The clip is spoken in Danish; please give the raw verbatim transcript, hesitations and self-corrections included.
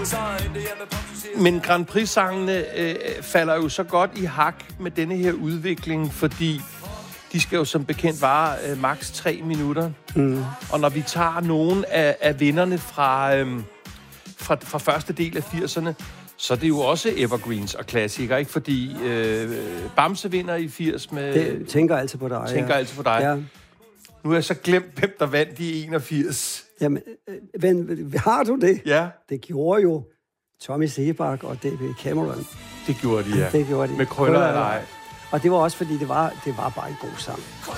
Men Grand Prix-sangene øh, falder jo så godt i hak med denne her udvikling, fordi de skal jo som bekendt vare øh, maks tre minutter. Mm. Og når vi tager nogle af, af vinderne fra, øh, fra, fra første del af firserne, så det er jo også evergreens og klassikere, ikke? Fordi øh, Bamse vinder i firs med... Det tænker altid på dig. Tænker ja. altid på dig. Ja. Nu har jeg så glemt, hvem der vandt i enogfirs. Jamen, øh, ven, har du det? Ja. Det gjorde jo Tommy Sebak og David Cameron. Det gjorde de, ja. Det gjorde de. Med krøller eller ej. Og det var også, fordi det var, det var bare en god sang.